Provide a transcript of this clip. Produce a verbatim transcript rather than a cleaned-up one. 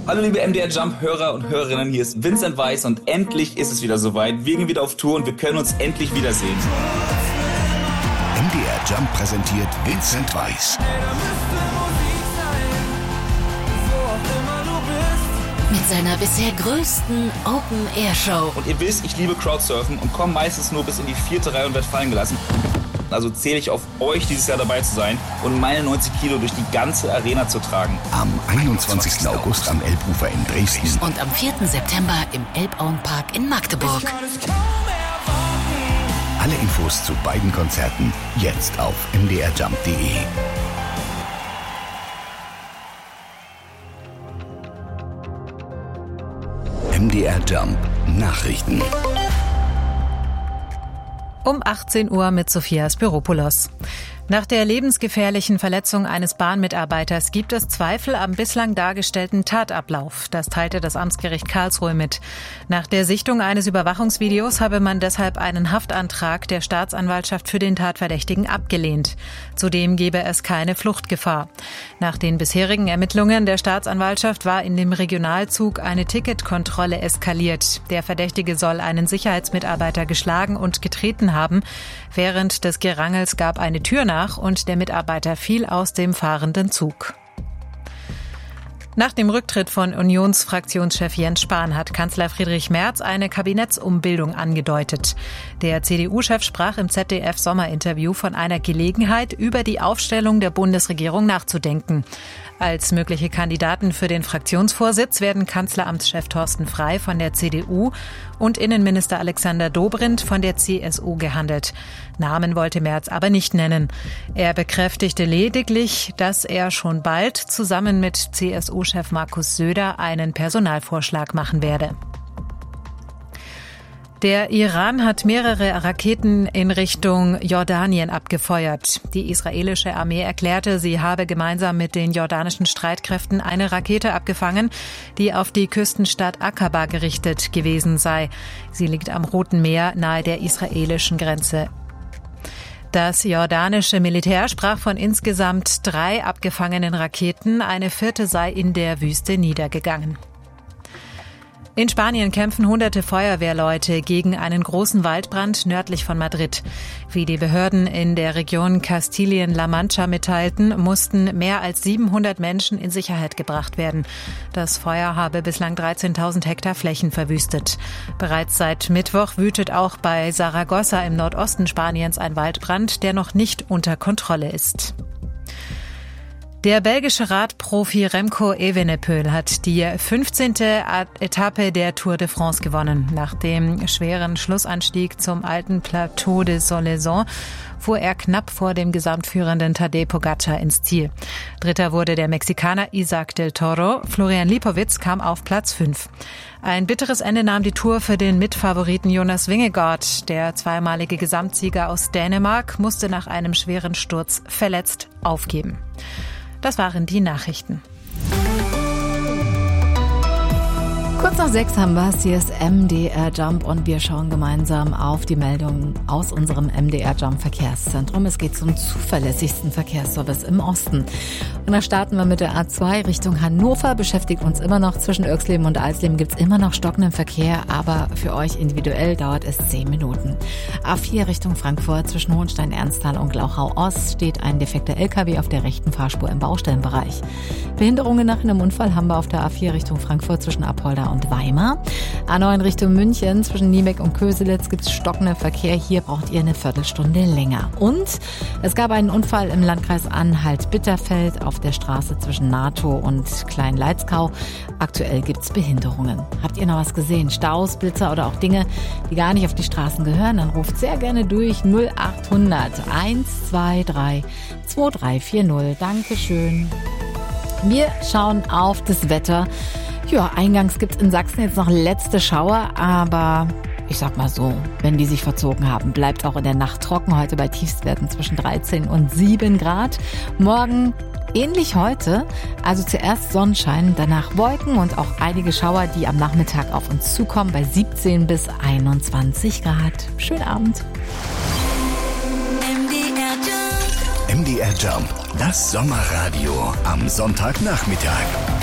Hallo liebe M D R Jump-Hörer und Hörerinnen, hier ist Vincent Weiss und endlich ist es wieder soweit. Wir gehen wieder auf Tour und wir können uns endlich wiedersehen. M D R Jump präsentiert Vincent Weiss. Mit seiner bisher größten Open-Air-Show. Und ihr wisst, ich liebe Crowdsurfen und komme meistens nur bis in die vierte Reihe und werde fallen gelassen. Also zähle ich auf euch, dieses Jahr dabei zu sein und meine neunzig Kilo durch die ganze Arena zu tragen. Am einundzwanzigsten August am Elbufer in Dresden. Und am vierten September im Elbauenpark in Magdeburg. Alle Infos zu beiden Konzerten jetzt auf m d r jump punkt d e. M D R Jump Nachrichten. Um achtzehn Uhr mit Sophia Spiropoulos. Nach der lebensgefährlichen Verletzung eines Bahnmitarbeiters gibt es Zweifel am bislang dargestellten Tatablauf. Das teilte das Amtsgericht Karlsruhe mit. Nach der Sichtung eines Überwachungsvideos habe man deshalb einen Haftantrag der Staatsanwaltschaft für den Tatverdächtigen abgelehnt. Zudem gebe es keine Fluchtgefahr. Nach den bisherigen Ermittlungen der Staatsanwaltschaft war in dem Regionalzug eine Ticketkontrolle eskaliert. Der Verdächtige soll einen Sicherheitsmitarbeiter geschlagen und getreten haben. Während des Gerangels gab eine Tür nach und der Mitarbeiter fiel aus dem fahrenden Zug. Nach dem Rücktritt von Unionsfraktionschef Jens Spahn hat Kanzler Friedrich Merz eine Kabinettsumbildung angedeutet. Der C D U-Chef sprach im Z D F-Sommerinterview von einer Gelegenheit, über die Aufstellung der Bundesregierung nachzudenken. Als mögliche Kandidaten für den Fraktionsvorsitz werden Kanzleramtschef Thorsten Frey von der C D U und Innenminister Alexander Dobrindt von der C S U gehandelt. Namen wollte Merz aber nicht nennen. Er bekräftigte lediglich, dass er schon bald zusammen mit C S U-Chef Markus Söder einen Personalvorschlag machen werde. Der Iran hat mehrere Raketen in Richtung Jordanien abgefeuert. Die israelische Armee erklärte, sie habe gemeinsam mit den jordanischen Streitkräften eine Rakete abgefangen, die auf die Küstenstadt Aqaba gerichtet gewesen sei. Sie liegt am Roten Meer nahe der israelischen Grenze. Das jordanische Militär sprach von insgesamt drei abgefangenen Raketen. Eine vierte sei in der Wüste niedergegangen. In Spanien kämpfen hunderte Feuerwehrleute gegen einen großen Waldbrand nördlich von Madrid. Wie die Behörden in der Region Kastilien-La Mancha mitteilten, mussten mehr als siebenhundert Menschen in Sicherheit gebracht werden. Das Feuer habe bislang dreizehntausend Hektar Flächen verwüstet. Bereits seit Mittwoch wütet auch bei Saragossa im Nordosten Spaniens ein Waldbrand, der noch nicht unter Kontrolle ist. Der belgische Radprofi Remco Evenepoel hat die fünfzehnte Etappe der Tour de France gewonnen. Nach dem schweren Schlussanstieg zum alten Plateau de Solaison fuhr er knapp vor dem gesamtführenden Tadej Pogacar ins Ziel. Dritter wurde der Mexikaner Isaac del Toro. Florian Lipowitz kam auf Platz fünf. Ein bitteres Ende nahm die Tour für den Mitfavoriten Jonas Vingegaard. Der zweimalige Gesamtsieger aus Dänemark musste nach einem schweren Sturz verletzt aufgeben. Das waren die Nachrichten. Kurz nach sechs haben wir es. Hier ist M D R Jump und wir schauen gemeinsam auf die Meldungen aus unserem M D R Jump Verkehrszentrum. Es geht zum zuverlässigsten Verkehrsservice im Osten. Und da starten wir mit der A zwei Richtung Hannover. Beschäftigt uns immer noch zwischen Irxleben und Eisleben gibt es immer noch stockenden Verkehr, aber für euch individuell dauert es zehn Minuten. A vier Richtung Frankfurt zwischen Hohenstein-Ernsthal und Glauchau-Ost steht ein defekter L K W auf der rechten Fahrspur im Baustellenbereich. Behinderungen nach einem Unfall haben wir auf der A vier Richtung Frankfurt zwischen Apolda und Weimar. A neun Richtung München zwischen Niebeck und Köselitz gibt es stockenden Verkehr. Hier braucht ihr eine Viertelstunde länger. Und es gab einen Unfall im Landkreis Anhalt-Bitterfeld auf der Straße zwischen NATO und Klein-Leitzkau. Aktuell gibt es Behinderungen. Habt ihr noch was gesehen? Staus, Blitzer oder auch Dinge, die gar nicht auf die Straßen gehören? Dann ruft sehr gerne durch null achthundert hundertzweiundzwanzig drei vier null. Dankeschön. Wir schauen auf das Wetter. Ja, eingangs gibt es in Sachsen jetzt noch letzte Schauer, aber ich sag mal so, wenn die sich verzogen haben, bleibt auch in der Nacht trocken. Heute bei Tiefstwerten zwischen dreizehn und sieben Grad. Morgen ähnlich heute, also zuerst Sonnenschein, danach Wolken und auch einige Schauer, die am Nachmittag auf uns zukommen bei siebzehn bis einundzwanzig Grad. Schönen Abend. M D R Jump, das Sommerradio am Sonntagnachmittag.